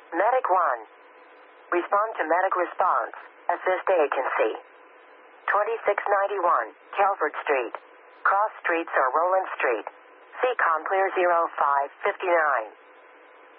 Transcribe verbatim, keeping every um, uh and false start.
Medic one. Respond to medic response. Assist agency. twenty-six ninety-one, Calvert Street. Cross streets are Roland Street. C COM clear zero five five nine.